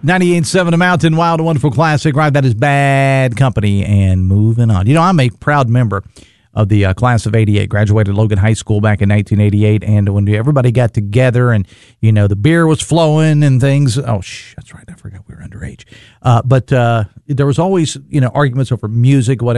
98.7 A Mountain Wild and Wonderful Classic, right? That is Bad Company, and moving on. You know, I'm a proud member of the class of 88, graduated Logan High School back in 1988, and when everybody got together and, you know, the beer was flowing and things. Oh, that's right. I forgot we were underage. But there was always, you know, arguments over music, whatever.